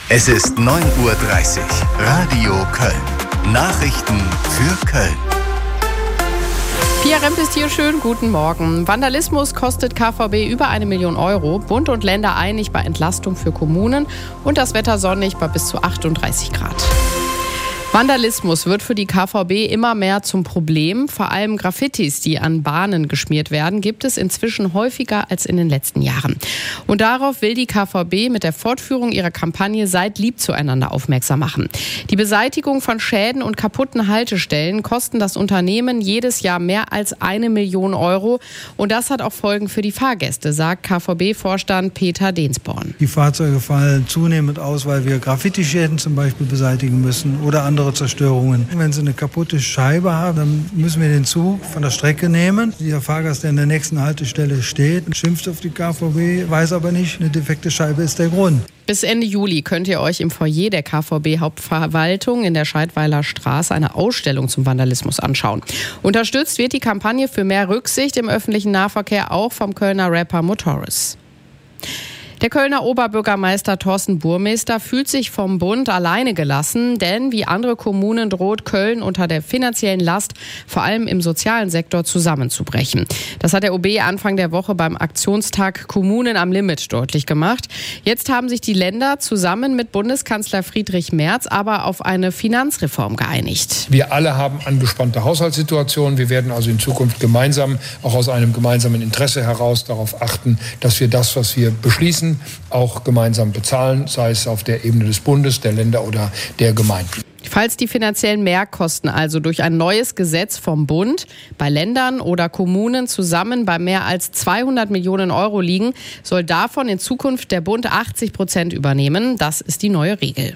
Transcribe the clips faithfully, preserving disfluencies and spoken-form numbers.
Es ist neun Uhr dreißig. Radio Köln. Nachrichten für Köln. Pia Rempe ist hier, schön guten Morgen. Vandalismus kostet K V B über eine Million Euro. Bund und Länder einig bei Entlastung für Kommunen und das Wetter sonnig bei bis zu achtunddreißig Grad. Vandalismus wird für die K V B immer mehr zum Problem. Vor allem Graffitis, die an Bahnen geschmiert werden, gibt es inzwischen häufiger als in den letzten Jahren. Und darauf will die K V B mit der Fortführung ihrer Kampagne Seid lieb zueinander aufmerksam machen. Die Beseitigung von Schäden und kaputten Haltestellen kosten das Unternehmen jedes Jahr mehr als eine Million Euro. Und das hat auch Folgen für die Fahrgäste, sagt K V B-Vorstand Peter Dehnsborn. Die Fahrzeuge fallen zunehmend aus, weil wir Graffiti-Schäden zum Beispiel beseitigen müssen oder andere Zerstörungen. Wenn Sie eine kaputte Scheibe haben, dann müssen wir den Zug von der Strecke nehmen. Der Fahrgast, der an der nächsten Haltestelle steht, schimpft auf die K V B, weiß aber nicht, eine defekte Scheibe ist der Grund. Bis Ende Juli könnt ihr euch im Foyer der K V B-Hauptverwaltung in der Scheidweiler Straße eine Ausstellung zum Vandalismus anschauen. Unterstützt wird die Kampagne für mehr Rücksicht im öffentlichen Nahverkehr auch vom Kölner Rapper Motoris. Der Kölner Oberbürgermeister Thorsten Burmester fühlt sich vom Bund alleine gelassen, denn wie andere Kommunen droht Köln unter der finanziellen Last, vor allem im sozialen Sektor, zusammenzubrechen. Das hat der O B Anfang der Woche beim Aktionstag Kommunen am Limit deutlich gemacht. Jetzt haben sich die Länder zusammen mit Bundeskanzler Friedrich Merz aber auf eine Finanzreform geeinigt. Wir alle haben angespannte Haushaltssituationen. Wir werden also in Zukunft gemeinsam, auch aus einem gemeinsamen Interesse heraus, darauf achten, dass wir das, was wir beschließen, auch gemeinsam bezahlen, sei es auf der Ebene des Bundes, der Länder oder der Gemeinden. Falls die finanziellen Mehrkosten also durch ein neues Gesetz vom Bund bei Ländern oder Kommunen zusammen bei mehr als zweihundert Millionen Euro liegen, soll davon in Zukunft der Bund achtzig Prozent übernehmen. Das ist die neue Regel.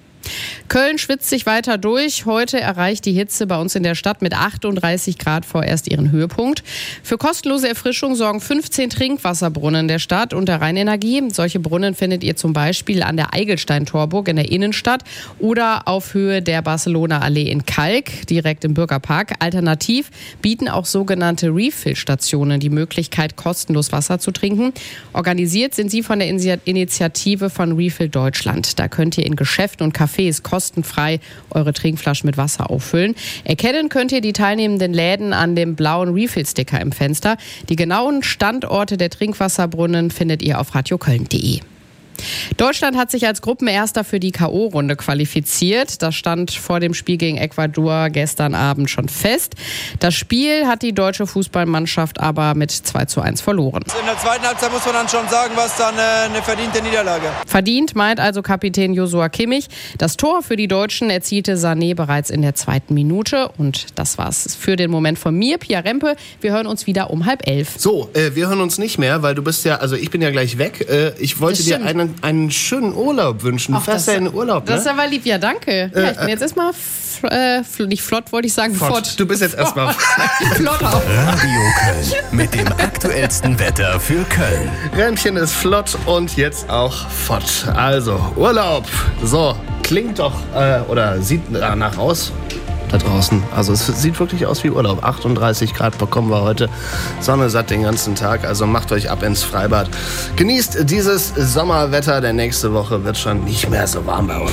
Köln schwitzt sich weiter durch. Heute erreicht die Hitze bei uns in der Stadt mit achtunddreißig Grad vorerst ihren Höhepunkt. Für kostenlose Erfrischung sorgen fünfzehn Trinkwasserbrunnen der Stadt und der Rheinenergie. Solche Brunnen findet ihr zum Beispiel an der Eigelstein-Torburg in der Innenstadt oder auf Höhe der Barcelona-Allee in Kalk, direkt im Bürgerpark. Alternativ bieten auch sogenannte Refill-Stationen die Möglichkeit, kostenlos Wasser zu trinken. Organisiert sind sie von der Initiative von Refill Deutschland. Da könnt ihr in Geschäften und Cafés kostenfrei eure Trinkflaschen mit Wasser auffüllen. Erkennen könnt ihr die teilnehmenden Läden an dem blauen Refill-Sticker im Fenster. Die genauen Standorte der Trinkwasserbrunnen findet ihr auf radioköln punkt de. Deutschland hat sich als Gruppenerster für die K O-Runde qualifiziert. Das stand vor dem Spiel gegen Ecuador gestern Abend schon fest. Das Spiel hat die deutsche Fußballmannschaft aber mit zwei zu eins verloren. In der zweiten Halbzeit muss man dann schon sagen, was dann eine verdiente Niederlage. Verdient meint also Kapitän Joshua Kimmich. Das Tor für die Deutschen erzielte Sané bereits in der zweiten Minute. Und das war's für den Moment von mir, Pia Rempe. Wir hören uns wieder um halb elf. So, äh, wir hören uns nicht mehr, weil du bist ja, also ich bin ja gleich weg. Äh, ich wollte dir einen einen schönen Urlaub wünschen. Du fährst ja in den Urlaub, ne? Das ist aber lieb, ja, danke. Ja, ich bin jetzt erstmal, f- äh, nicht flott, wollte ich sagen, fort. fort. Du bist jetzt erstmal flott auch. Radio Köln mit dem aktuellsten Wetter für Köln. Rämmchen ist flott und jetzt auch fort. Also, Urlaub. So, klingt doch, äh, oder sieht danach aus. Da draußen. Also es sieht wirklich aus wie Urlaub. achtunddreißig Grad bekommen wir heute. Sonne satt den ganzen Tag. Also macht euch ab ins Freibad. Genießt dieses Sommerwetter. Der nächste Woche wird schon nicht mehr so warm bei uns.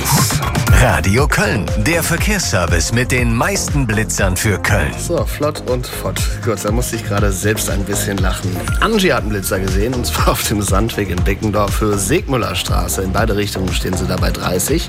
Radio Köln, der Verkehrsservice mit den meisten Blitzern für Köln. So, flott und fort. Gut, da musste ich gerade selbst ein bisschen lachen. Angie hat einen Blitzer gesehen, und zwar auf dem Sandweg in Beckendorf für Segmüllerstraße. In beide Richtungen stehen sie da bei dreißig.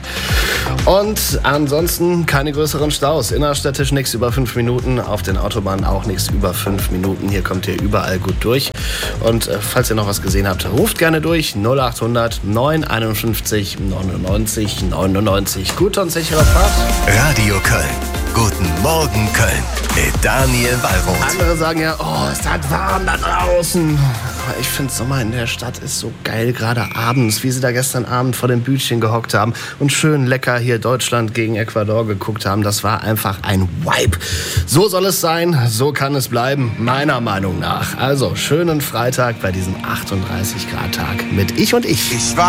Und ansonsten keine größeren Staus. Innerstädtisch nichts über fünf Minuten, auf den Autobahnen auch nichts über fünf Minuten. Hier kommt ihr überall gut durch. Und äh, falls ihr noch was gesehen habt, ruft gerne durch null achthundert neun einundfünfzig neunundneunzig neunundneunzig. Gute und sichere Fahrt. Radio Köln. Guten Morgen Köln mit Daniel Wallroth. Andere sagen ja, oh, ist das warm da draußen. Aber ich finde, Sommer in der Stadt ist so geil, gerade abends, wie sie da gestern Abend vor dem Bütchen gehockt haben und schön lecker hier Deutschland gegen Ecuador geguckt haben. Das war einfach ein Vibe. So soll es sein, so kann es bleiben, meiner Meinung nach. Also, schönen Freitag bei diesem achtunddreißig Grad Tag mit Ich und Ich. Ich war